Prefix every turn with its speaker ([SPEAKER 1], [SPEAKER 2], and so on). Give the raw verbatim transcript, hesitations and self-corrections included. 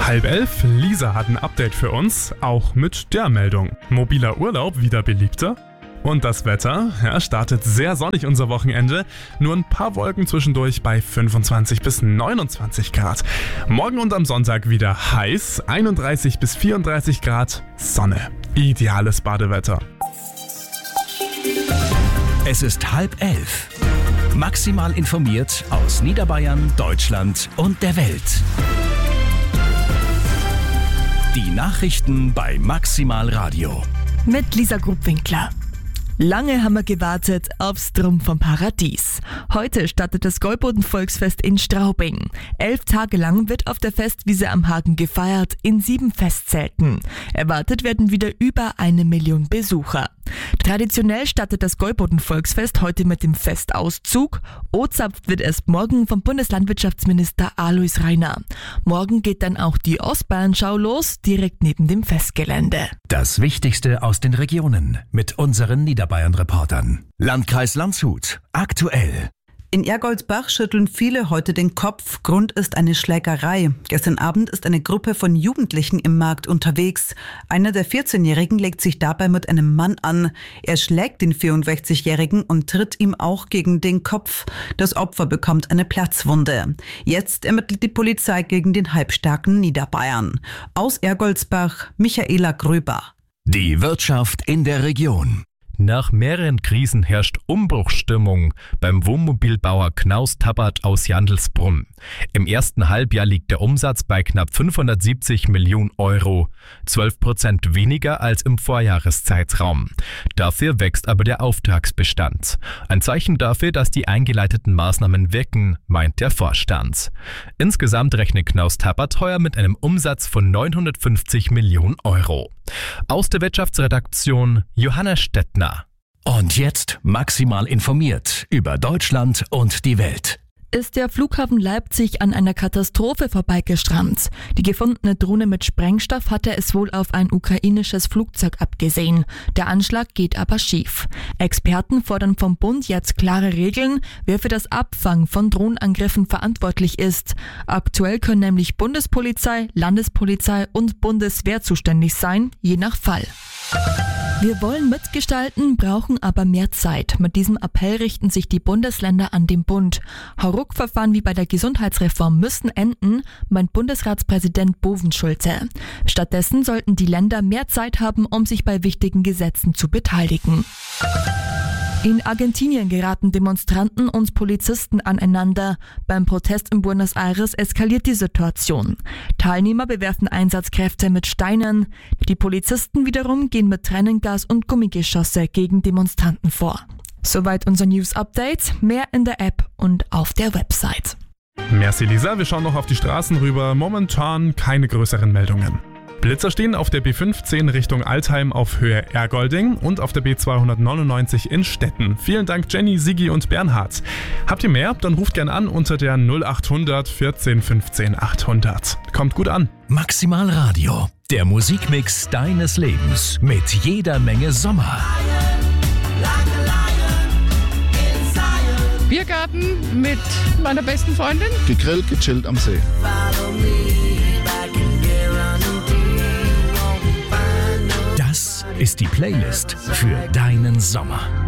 [SPEAKER 1] Halb elf, Lisa hat ein Update für uns, auch mit der Meldung. Mobiler Urlaub wieder beliebter? Und das Wetter, ja, startet sehr sonnig unser Wochenende. Nur ein paar Wolken zwischendurch bei fünfundzwanzig bis neunundzwanzig Grad. Morgen und am Sonntag wieder heiß, einunddreißig bis vierunddreißig Grad, Sonne. Ideales Badewetter.
[SPEAKER 2] Es ist halb elf. Maximal informiert aus Niederbayern, Deutschland und der Welt. Die Nachrichten bei Maximal Radio.
[SPEAKER 3] Mit Lisa Grubwinkler. Lange haben wir gewartet aufs Drum vom Paradies. Heute startet das Gäuboden-Volksfest in Straubing. Elf Tage lang wird auf der Festwiese am Hagen gefeiert, in sieben Festzelten. Erwartet werden wieder über eine Million Besucher. Traditionell startet das Gäuboden-Volksfest heute mit dem Festauszug. O-zapft wird erst morgen vom Bundeslandwirtschaftsminister Alois Rainer. Morgen geht dann auch die Ostbayernschau los, direkt neben dem Festgelände.
[SPEAKER 2] Das Wichtigste aus den Regionen mit unseren Niederbayern-Reportern. Landkreis Landshut, aktuell.
[SPEAKER 4] In Ergoldsbach schütteln viele heute den Kopf. Grund ist eine Schlägerei. Gestern Abend ist eine Gruppe von Jugendlichen im Markt unterwegs. Einer der vierzehnjährigen legt sich dabei mit einem Mann an. Er schlägt den vierundsechzigjährigen und tritt ihm auch gegen den Kopf. Das Opfer bekommt eine Platzwunde. Jetzt ermittelt die Polizei gegen den halbstarken Niederbayern. Aus Ergoldsbach, Michaela Gröber.
[SPEAKER 2] Die Wirtschaft in der Region.
[SPEAKER 5] Nach mehreren Krisen herrscht Umbruchsstimmung beim Wohnmobilbauer Knaus Tabbert aus Jandelsbrunn. Im ersten Halbjahr liegt der Umsatz bei knapp fünfhundertsiebzig Millionen Euro, zwölf Prozent weniger als im Vorjahreszeitraum. Dafür wächst aber der Auftragsbestand. Ein Zeichen dafür, dass die eingeleiteten Maßnahmen wirken, meint der Vorstand. Insgesamt rechnet Knaus Tabbert heuer mit einem Umsatz von neunhundertfünfzig Millionen Euro. Aus der Wirtschaftsredaktion Johanna Stettner.
[SPEAKER 2] Und jetzt maximal informiert über Deutschland und die Welt.
[SPEAKER 3] Ist der Flughafen Leipzig an einer Katastrophe vorbeigestrandt. Die gefundene Drohne mit Sprengstoff hatte es wohl auf ein ukrainisches Flugzeug abgesehen. Der Anschlag geht aber schief. Experten fordern vom Bund jetzt klare Regeln, wer für das Abfangen von Drohnenangriffen verantwortlich ist. Aktuell können nämlich Bundespolizei, Landespolizei und Bundeswehr zuständig sein, je nach Fall. Wir wollen mitgestalten, brauchen aber mehr Zeit. Mit diesem Appell richten sich die Bundesländer an den Bund. Hauruck-Verfahren wie bei der Gesundheitsreform müssen enden, meint Bundesratspräsident Bovenschulte. Stattdessen sollten die Länder mehr Zeit haben, um sich bei wichtigen Gesetzen zu beteiligen. In Argentinien geraten Demonstranten und Polizisten aneinander. Beim Protest in Buenos Aires eskaliert die Situation. Teilnehmer bewerfen Einsatzkräfte mit Steinen. Die Polizisten wiederum gehen mit Tränengas und Gummigeschosse gegen Demonstranten vor. Soweit unser News-Update. Mehr in der App und auf der Website.
[SPEAKER 1] Merci Lisa, wir schauen noch auf die Straßen rüber. Momentan keine größeren Meldungen. Blitzer stehen auf der B fünfzehn Richtung Altheim auf Höhe Ergolding und auf der B zweihundertneunundneunzig in Stetten. Vielen Dank Jenny, Sigi und Bernhard. Habt ihr mehr? Dann ruft gern an unter der null achthundert vierzehn fünfzehn achthundert. Kommt gut an.
[SPEAKER 2] Maximal Radio, der Musikmix deines Lebens mit jeder Menge Sommer.
[SPEAKER 6] Biergarten mit meiner besten Freundin.
[SPEAKER 7] Gegrillt, gechillt am See.
[SPEAKER 2] Das ist die Playlist für deinen Sommer.